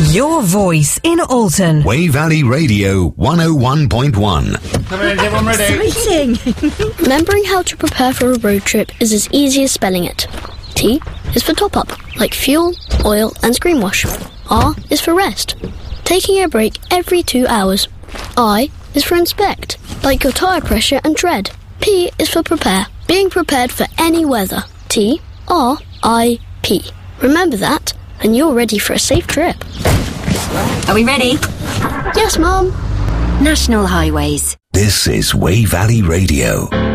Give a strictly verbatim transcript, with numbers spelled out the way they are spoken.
Your voice in Alton. Way Valley Radio one oh one point one. Come in, everyone ready? Exciting! Remembering how to prepare for a road trip is as easy as spelling it. T is for top up, like fuel, oil and screen wash. R is for rest, taking a break every two hours. I is for inspect, like your tyre pressure and tread. P is for prepare, being prepared for any weather. T, R, I, P. Remember that, and you're ready for a safe trip. Are we ready? Yes, Mum. National Highways. This is Way Valley Radio.